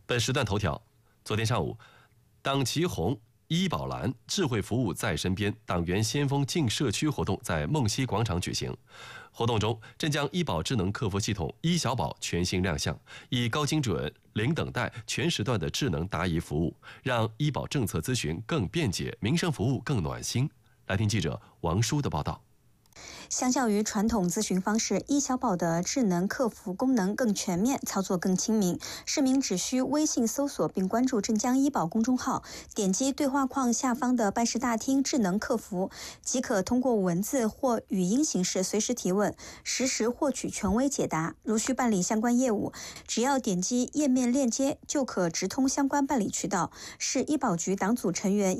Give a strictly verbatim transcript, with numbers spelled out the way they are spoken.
本时段头条：昨天上午，党旗红、医保蓝智慧服务在身边党员先锋进社区活动在梦溪广场举行。活动中，镇江医保智能客服系统医小保全新亮相，以高精准、零等待、全时段的智能答疑服务，让医保政策咨询更便捷，民生服务更暖心。来听记者王舒的报道。 相较于传统咨询方式，医小保的智能客服功能更全面，操作更亲民。市民只需微信搜索并关注镇江医保公众号，点击对话框下方的办事大厅智能客服，即可通过文字或语音形式随时提问，实时获取权威解答。如需办理相关业务，只要点击页面链接，就可直通相关办理渠道。市医保局党组成员